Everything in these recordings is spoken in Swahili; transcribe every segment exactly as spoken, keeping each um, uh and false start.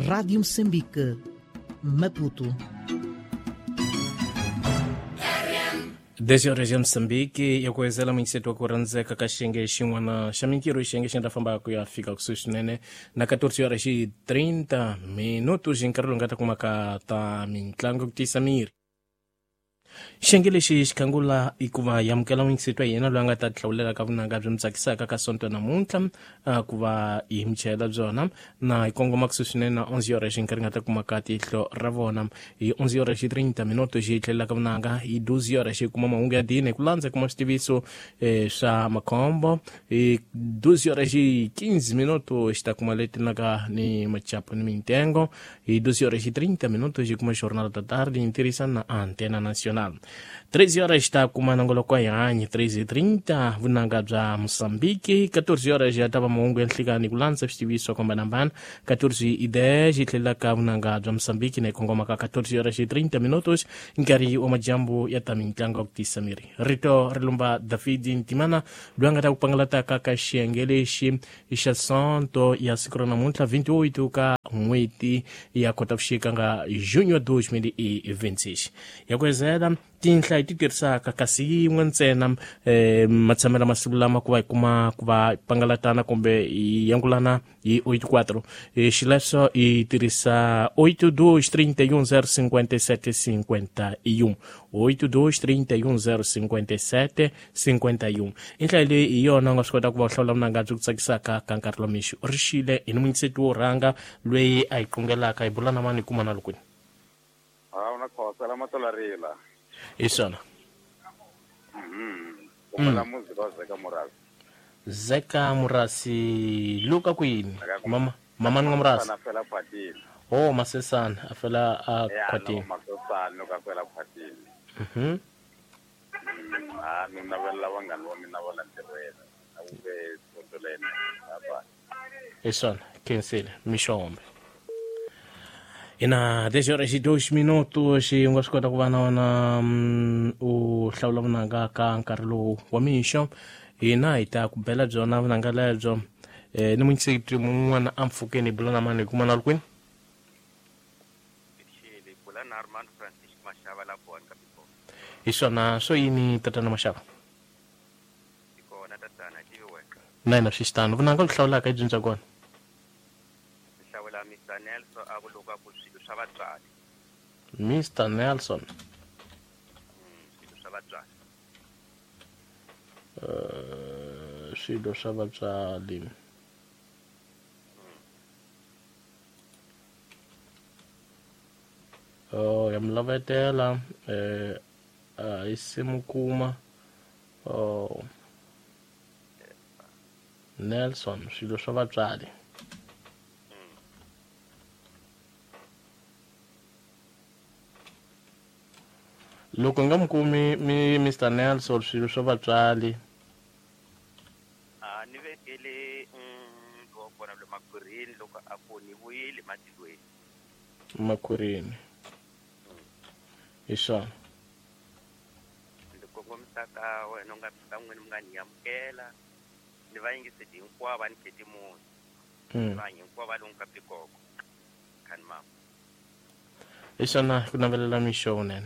Rádio Moçambique, Maputo. dez horas ya Moçambique yakuwezela mwinsetu wa kuranzeka kashenge xin'wana xa mintirho xiyenge xi nga famba ku ya fika kusuhi swinene na catorze horas xi trinta minutos nkarhi lowu nga ta kumaka ta mitlangu ku tisa miri xiyenge lexi xi khangula i ku va yamukela mwingisetu wa hina loyi a nga ta hlawulela ka vunanga byi mi tsakisaka ka sonto namuntlha uh, ku va hi mi chela byona na hi kongoma kusuhi swinene na onze horas xi nkarhi nga ta kumaka tihlo ra vona hi onze horas xi trinta minutos xi tlhelela ka vunanga hi doze horas xi kuma mahungu ya dini hi ku landza kuma switiviso eh, swa makhombo hi doze horas xi quinze minutos xi ta kuma leti naka ni machapo ni mintengo hi doze horas xi trinta minutos xi kuma jornal da tarde hi ntirhisana na antena nacional treze horas está kuma nongoloko ya hanyi treze e trinta vunanga bya Moçambique catorze horas ya tava mahungu ya nhlikani ku landza switiviso kombanambana catorze e dez yi tlhelaka vunanga bya Moçambique na ikongoma ka catorze horas e trinta minutos nkarhi wa majambu ya ta mitlangu ya ku tisa miri rito ri lumba David Ntimana loyi a nga ta ku pangalataka ka xiyenge lexi xa sonto ya siku ra namuntlha vinte-oito ka n'hweti ya Khotavuxika nga junho dois mil e vinte e seis ya ku hezela tinhla hi ti tirhisaka kasi yin'we ntsena eh, matshamela masiku lama ku va hi kuma ku va pangalatana kumbe hi yangulana hi oitenta-quatro eh, xileswo hi tirhisa oito dois trinta e um zero cinquenta e sete cinquenta e um oito dois trinta e um zero cinquenta e sete cinquenta e um i nhlayo leyi hi yona u nga swi kota ku va u hlawula vunanga byi ku tsakisaka ka nkarhi lowu mixo ri xile hi ni mwingiseti wo rhanga loyi a hi qungelaka hi bula na mani hi kuma na lokwini a una cosa la matolarila hi swona mhm kumala muzi wa Zeka Murasi Zeka Murasi luka kwini mama mama nga Murasi na fela phatini oh masesana afela a phatini ya masesana luka fela phatini mhm ah mina vela vangani wa mina va landzeriwela a ku ve totolene hapa hi swona kensile mixombe ina dez horas e dois minutos xi nga swi kota ku va na wona um, u hlawula vunanga ka nkarhi lowu wa mixo hina hi ta ku bela byona vunanga lebyo eh, ni mwingiseti mun'wana a mpfhukeni hi bula na mani hi kuma na lukwini hi swona swo yini tatana Maxava na hina swi xitano vunanga lu hlawulaka hi byini bya kona mister Nelson uh, swilo swa vatswali oh ya mlavetela eh uh, isimukuma oh Nelson swilo swa vatswali loko nga mukumi mi mister Nelson swilo swa vatswali ah ni vekele mm go bona lo makurini loko a poniwile matilweni makurini hi swona loko ngomsaka wena nga pfan'weni mngani yamkela ni va yingiseti hinkwavo ni keti munhu va hinkwavo lo nga pikoko khani mama hi swona ku navelela mixo nene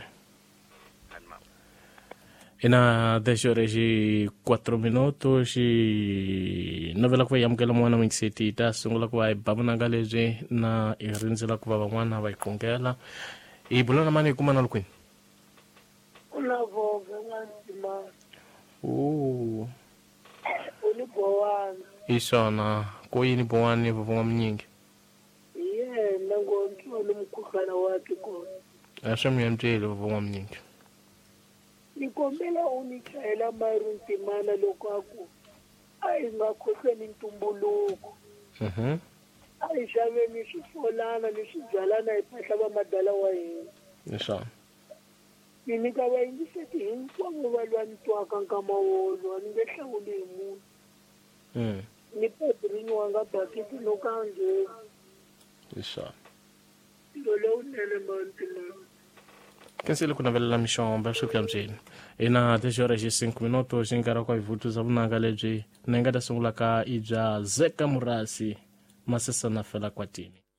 ina dez horas e quatro minutos xi novela ku va yamukela n'wana mwingiseti ta sungula ku va hi ba vunanga lebyi na hi rindzela ku va van'wana va hi qungela hi bula na mani hi kuma na lukwini unavoga ngantima o uni bowana hi swona ku yini bowani vuvun'wa minyingi yena ngontsholo mkhuhlana wakhe kona a swi mi yambyeli vuvun'wa minyingi nikombela unichayela maruntimana loko aku a hi nga khohlweni ntumbuluko mhm a hi xaveni swifolana ni swibyalana hi phahla va madala wa hina hi swona ni nyika vayingiseti hinkwavo va lwa ni twaka nkama wolo ni nge hlawuli hi munhu mm ni padrini wanga bakiti loko a nghena hi swona nto lowunene mantimana kensile ku navelela mixomba swi ku yambyeni ina dez horas e cinco minutos xi nkarhi wa ku hi vutuza vunanga lebyi ni nga ta sungulaka i bya Zeka Murasi masesana fela kwatini